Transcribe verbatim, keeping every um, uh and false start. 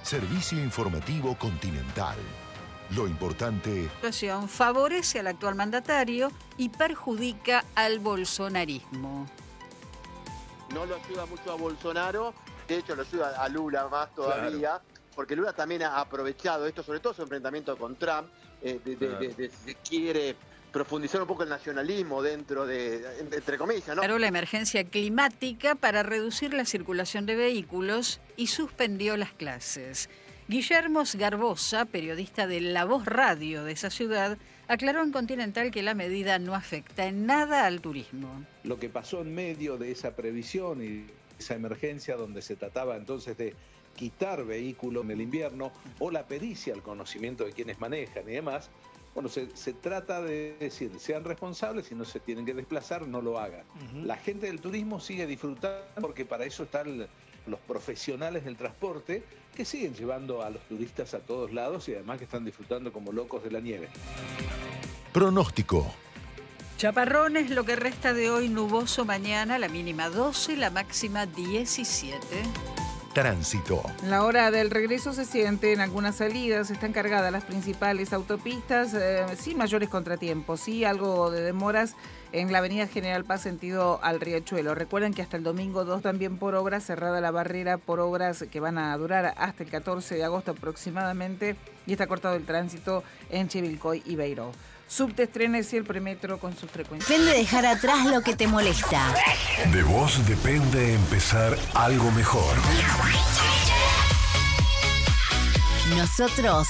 Servicio Informativo Continental. Lo importante... La situación favorece al actual mandatario y perjudica al bolsonarismo. No lo ayuda mucho a Bolsonaro, de hecho lo ayuda a Lula más todavía, claro, porque Lula también ha aprovechado esto, sobre todo su enfrentamiento con Trump, eh, de, claro, de, de, de, si quiere profundizar un poco el nacionalismo dentro de, entre comillas, ¿no? Declaró la emergencia climática para reducir la circulación de vehículos y suspendió las clases. Guillermo Sgarbosa, periodista de La Voz Radio de esa ciudad, aclaró en Continental que la medida no afecta en nada al turismo. Lo que pasó en medio de esa previsión y esa emergencia donde se trataba entonces de quitar vehículos en el invierno o la pericia, el conocimiento de quienes manejan y demás, bueno, se, se trata de decir, sean responsables, si no se tienen que desplazar, no lo hagan. Uh-huh. La gente del turismo sigue disfrutando porque para eso están los profesionales del transporte que siguen llevando a los turistas a todos lados y además que están disfrutando como locos de la nieve. Pronóstico. Chaparrones, lo que resta de hoy, nuboso mañana, la mínima doce, la máxima diecisiete. Tránsito. La hora del regreso se siente en algunas salidas, están cargadas las principales autopistas, eh, sin mayores contratiempos, sí algo de demoras en la avenida General Paz sentido al Riachuelo. Recuerden que hasta el domingo dos también por obras, cerrada la barrera por obras que van a durar hasta el catorce de agosto aproximadamente, y está cortado el tránsito en Chivilcoy y Beiró. Subtes, trenes y el premetro con su frecuencia. Depende de dejar atrás lo que te molesta. De vos depende empezar algo mejor. Nosotros